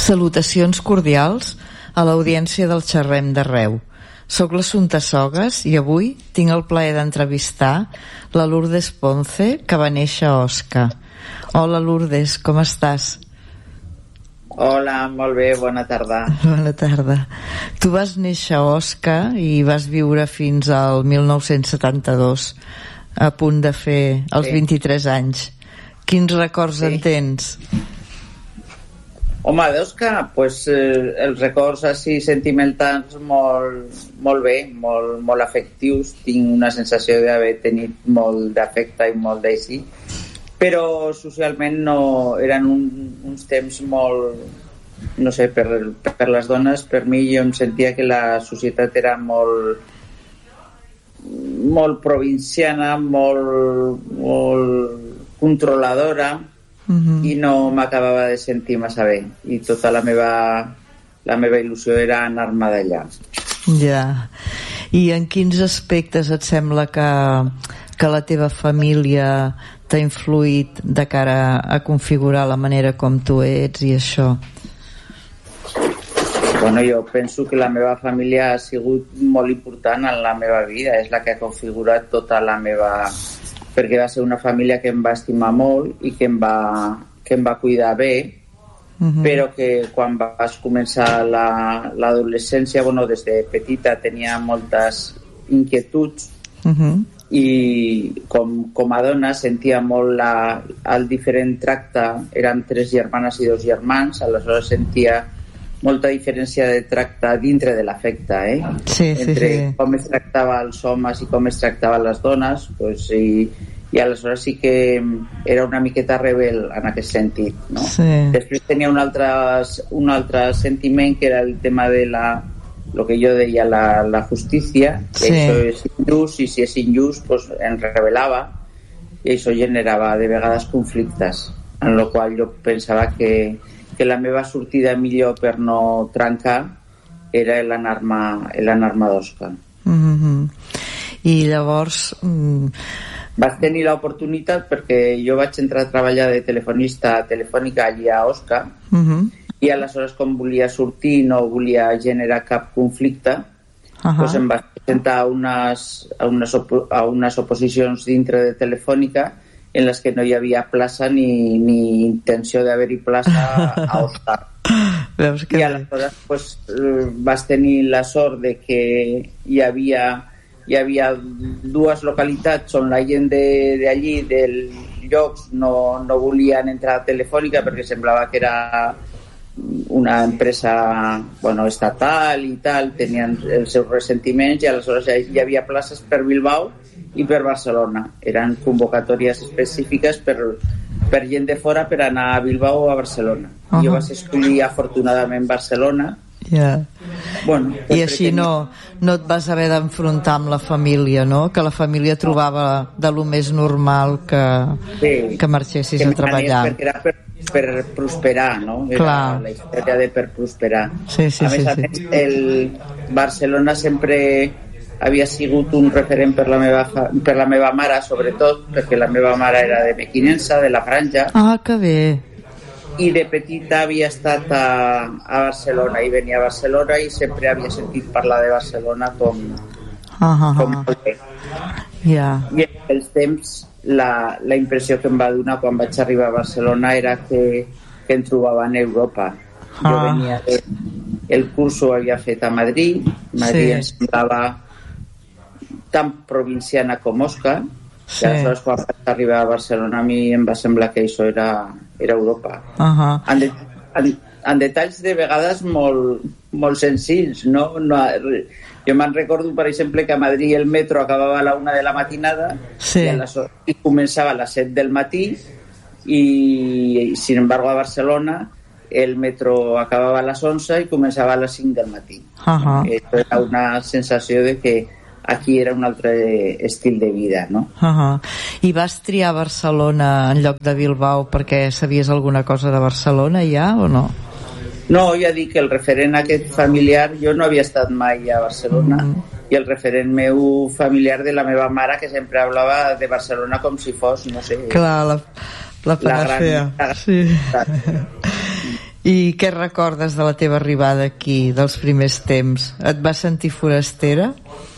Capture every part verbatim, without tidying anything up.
Salutacions cordials a l'audiència del Xerrem d'Arreu. Soc l'Assumpta Sogas i avui tinc el plaer d'entrevistar la Lourdes Ponce, que va néixer a Osca. Hola Lourdes, com estàs? Hola, molt bé, bona tarda. Bona tarda. Tu vas néixer a Osca i vas viure fins al mil nou-cents setanta-dos, a punt de fer els sí. vint-i-tres anys. Quins records sí. en tens? Home, d'Osca, pues, eh, els records així sentimentals molt, molt bé, molt, molt afectius. Tinc una sensació d'haver tenit molt d'afecte i molt d'així, però socialment no, eren un, uns temps molt, no sé, per, per les dones, per mi jo em sentia que la societat era molt, molt provinciana, molt, molt controladora, uh-huh. i no m'acabava de sentir massa bé, i tota la meva, la meva il·lusió era anar-me d'allà. Ja. I en quins aspectes et sembla que, que la teva família t'ha influït de cara a configurar la manera com tu ets i això? Bueno, jo penso que la meva família ha sigut molt important en la meva vida, és la que ha configurat tota la meva... perquè va ser una família que em va estimar molt i que em va, que em va cuidar bé, uh-huh. però que quan vas començar la, l'adolescència, bueno, des de petita tenia moltes inquietuds, uh-huh. i com, com a dona sentia molt la, el diferent tracte. Eren tres germanes i dos germans, aleshores sentia molta diferència de tracte dintre de l'afecte, eh? Sí, sí, entre sí. com es tractava els homes i com es tractava les dones, pues, i, i aleshores sí que era una miqueta rebel en aquest sentit, no? Sí. Després tenia un altre, un altre sentiment, que era el tema de la, lo que jo deia, la, la justícia, que sí. això és injust, i si és injust pues, em rebel·lava, i això generava de vegades conflictes, en el qual jo pensava que que la meva sortida millor per no trencar era l'anar-me l'anar-me d'Osca. Mm-hmm. I llavors... Mm... Vaig tenir l'oportunitat perquè jo vaig entrar a treballar de telefonista telefònica allí a Osca, mm-hmm. i aleshores com volia sortir no volia generar cap conflicte, uh-huh. doncs em vaig presentar a unes, a, unes opo- a unes oposicions dintre de Telefònica en les que no hi havia plaça ni, ni intenció d'haver-hi plaça a Osca. Veus que... I aleshores pues, vas tenir la sort de que hi havia, hi havia dues localitats on la gent d'allí, de, del lloc, no, no volien entrar a Telefònica perquè semblava que era una empresa, bueno, estatal i tal, tenien els seus ressentiments, i aleshores hi havia places per Bilbao i per Barcelona. Eren convocatòries específiques per, per gent de fora per anar a Bilbao o a Barcelona. Uh-huh. Jo vaig escollir afortunadament Barcelona. Yeah. Bueno, i així no, no et vas haver d'enfrontar amb la família, no? Que la família trobava de lo més normal que, sí, que marxessis que a treballar. Perquè era per, per prosperar, no? Era Clar. La història de per prosperar. Sí, sí, a més sí, a sí. més, el Barcelona sempre havia sigut un referent per la meva, per la meva mare, sobretot, perquè la meva mare era de Mequinensa, de la Franja. Ah, que bé. I de petita havia estat a, a Barcelona, i venia a Barcelona i sempre havia sentit parlar de Barcelona com, uh-huh. com molt bé. Yeah. I en aquells temps la, la impressió que em va donar quan vaig arribar a Barcelona era que, que em trobava en Europa. Ah. Jo venia de, el curso havia fet a Madrid, Madrid sí. em semblava tan provinciana com Osca, sí. i aleshores quan vaig arribar a Barcelona a mi em va semblar que això era, era Europa. Uh-huh. En, de, en, en detalls de vegades molt, molt senzills, no? no jo me'n recordo, per exemple, que a Madrid el metro acabava a la una de la matinada, sí. i, les, i començava a les set del matí, i, i sin embargo a Barcelona el metro acabava a les onze i començava a les cinc del matí. Uh-huh. Això era una sensació de que aquí era un altre estil de vida, no? Uh-huh. I vas triar Barcelona en lloc de Bilbao perquè sabies alguna cosa de Barcelona ja o no? No, ja dic que el referent aquest familiar, jo no havia estat mai a Barcelona, uh-huh. i el referent meu familiar de la meva mare, que sempre hablava de Barcelona com si fos, no sé... Clar, la, la panacea. La gran... Sí. I què recordes de la teva arribada aquí, dels primers temps? Et vas sentir forastera?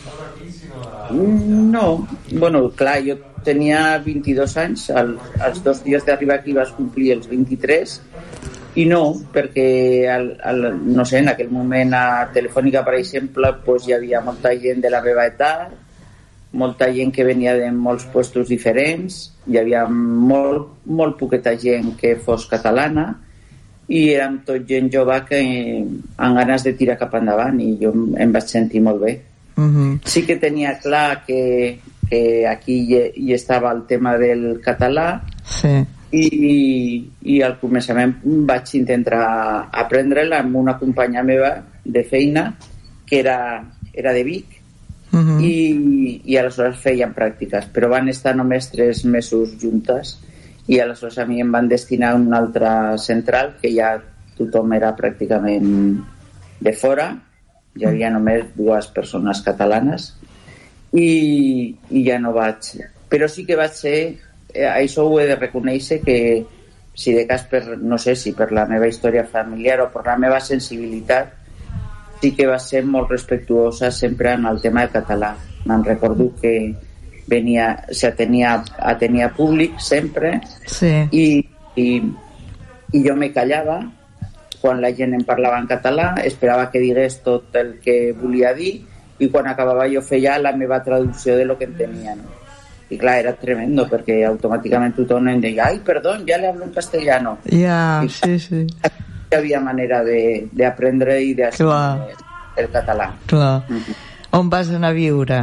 No, bueno, clar, jo tenia vint-i-dos anys, el, els dos dies d'arribar aquí vas complir els vint-i-tres, i no, perquè el, el, no sé, en aquell moment a Telefònica, per exemple, pues, hi havia molta gent de la meva edat, molta gent que venia de molts puestos diferents, hi havia molt, molt poqueta gent que fos catalana, i érem tot gent jove que amb ganes de tirar cap endavant, i jo em vaig sentir molt bé. Uh-huh. Sí que tenia clar que, que aquí hi, hi estava el tema del català, sí. i, i al començament vaig intentar aprendre'l amb una companya meva de feina que era, era de Vic, uh-huh. i, i aleshores feien pràctiques, però van estar només tres mesos juntes, i aleshores a mi em van destinar a una altra central que ja tothom era pràcticament de fora. Hi havia només dues persones catalanes i, i ja no vaig, però sí que vaig ser, eh, això ho he de reconèixer, que si de cas per, no sé si per la meva història familiar o per la meva sensibilitat, sí que va ser molt respectuosa sempre en el tema del català. Me'n recordo que venia, s'atenia atenia públic sempre, sí. i, i, i jo me callava quan la gent em parlava en català, esperava que digués tot el que volia dir, i quan acabava jo feia la meva traducció de lo que entenia, no? I clar, era tremendo, perquè automàticament tothom em deia, ai, perdó, ja le hablo en castellano. Ja, yeah, sí, sí. Hi havia manera d'aprendre i d'assumir el català. Clar. Mm-hmm. On vas anar a viure?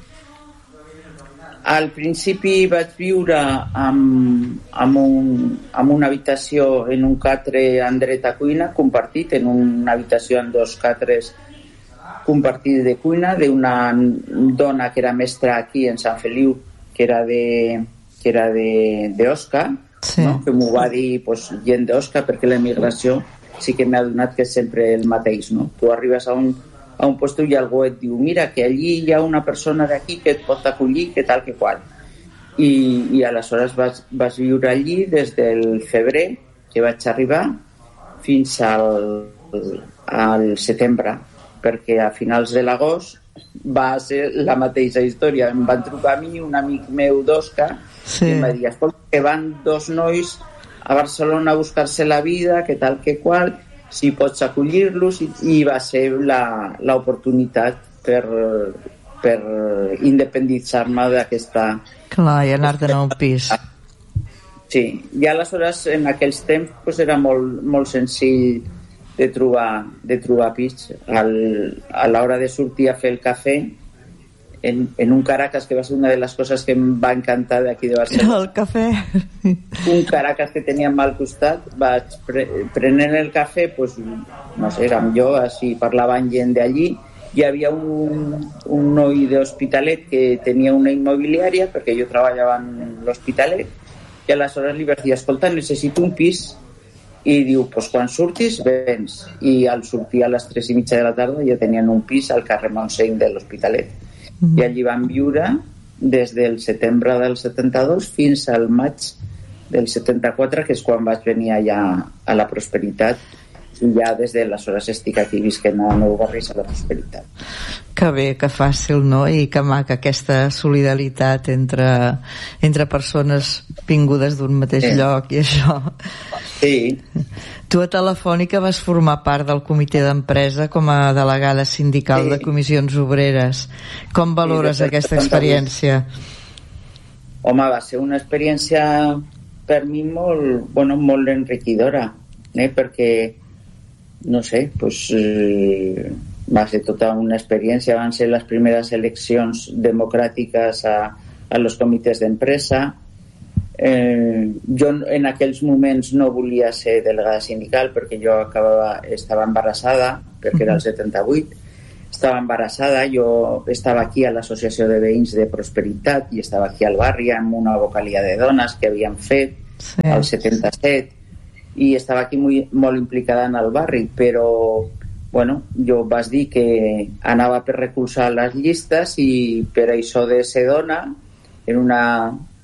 Al principi vaig viure amb, amb, un, amb una habitació en un catre en dreta cuina compartit, en una habitació amb dos catres compartits de cuina, d'una dona que era mestra aquí en Sant Feliu, que era de que era de, de Osca, sí. no? Que m'ho va dir pues, gent d'Osca, perquè la immigració sí que m'ha donat que és sempre el mateix, no? Tu arribes a un a un lloc i algú et diu, mira, que allí hi ha una persona d'aquí que et pot acollir, que tal, que qual. I, i aleshores vas, vas viure allí des del febrer, que vaig arribar, fins al, al setembre, perquè a finals de l'agost va ser la mateixa història. Em van trucar a mi un amic meu d'Osca, sí. i em va dir, escolta, que van dos nois a Barcelona a buscar-se la vida, que tal, que qual, si pots acollir-los, i, i va ser l'oportunitat per, per independitzar-me d'aquesta... Clar, i anar-te'n a un pis. Sí, i aleshores en aquells temps pues, era molt, molt senzill de trobar, de trobar pis. Al, a l'hora de sortir a fer el cafè, en, en un Caracas, que va ser una de les coses que em va encantar d'aquí de Barcelona. El cafè. Un Caracas que teníem al costat, vaig pre prenent el cafè, pues, no sé, érem jo, així parlaven gent d'allí. Hi havia un, un noi d'Hospitalet que tenia una immobiliària, perquè jo treballava en l'Hospitalet, i aleshores li vaig dir, escolta, necessito un pis. I diu, pues quan surtis, vens. I al sortir a les tres i mitja de la tarda ja tenien un pis al carrer Montseny de l'Hospitalet. Mm. I allí van viure des del setembre del setanta-dos fins al maig del setanta-quatre, que és quan vaig venir allà a la Prosperitat, i ja des de l'aleshores estic aquí visquent a Nou Barris a la Prosperitat. Que bé, que fàcil, no? I que maca aquesta solidaritat entre, entre persones vingudes d'un mateix sí. lloc i això. Sí. Tu a Telefònica vas formar part del comitè d'empresa com a delegada sindical sí. de comissions obreres. Com valores sí, aquesta experiència? Home, va ser una experiència per mi molt, bueno, molt enriquidora, eh? Perquè, no sé, pues, eh, va ser tota una experiència. Van ser les primeres eleccions democràtiques a, a los comitès d'empresa. Eh, jo en aquells moments no volia ser delegada sindical perquè jo acabava, estava embarassada, perquè era el setanta-vuit, estava embarassada, jo estava aquí a l'Associació de Veïns de Prosperitat i estava aquí al barri amb una vocalia de dones que havíem fet sí. al setanta-set, i estava aquí molt, molt implicada en el barri, però bueno, jo vaig dir que anava per recolzar les llistes, i per això de ser dona en una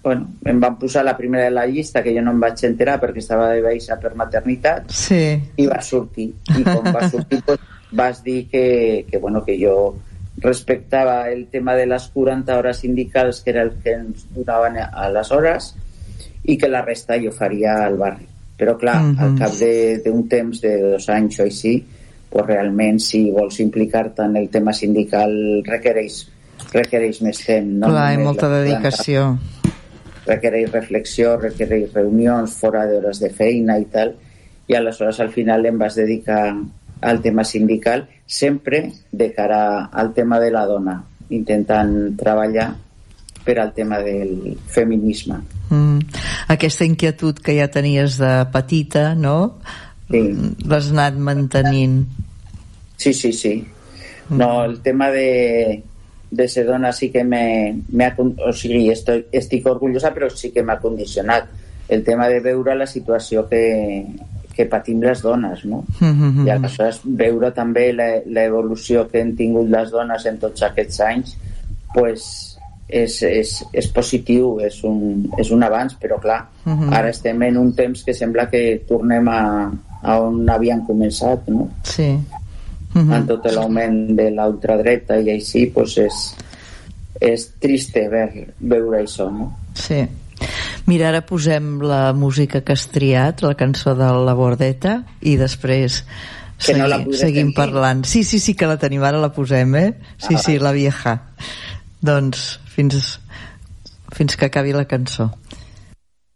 bueno, em van posar la primera de la llista, que jo no em vaig enterar perquè estava de baixa per maternitat, sí. I va sortir. I com va sortir, pues, vas dir que, que, bueno, que jo respectava el tema de les quaranta hores sindicals, que era el que ens donaven a les hores, i que la resta jo faria al barri. Però clar, uh-huh. al cap d'un temps de dos anys o així, pues realment si vols implicar-te en el tema sindical requereix, requereix més temps, no? Clar, i molta dedicació. Requereix reflexió, requereix reunions fora d'hores de feina i tal, i aleshores al final em vas dedicar al tema sindical, sempre de cara al tema de la dona, intentant treballar per al tema del feminisme. Mm. Aquesta inquietud que ja tenies de petita, no? Sí. L'has anat mantenint. Sí, sí, sí. No, el tema de, de ser dona sí que me, me ha, o sigui, estoy, estic orgullosa, però sí que m'ha condicionat el tema de veure la situació que, que patim les dones, no? Mm-hmm. I aleshores veure també l'evolució que han tingut les dones en tots aquests anys, pues és, és, és positiu, és un, és un avanç, però clar, mm-hmm. ara estem en un temps que sembla que tornem a, a on havíem començat, no? Sí. Mm-hmm. En tot l'augment de la ultradreta i així, pues és, és triste ver, veure això, no? Sí. Mira, ara posem la música que has triat, la cançó de la Bordeta, i després segui, no seguim sentir. Parlant. Sí, sí, sí que la tenim, ara la posem, eh? Sí, ah, sí, la vieja. Doncs fins, fins que acabi la cançó.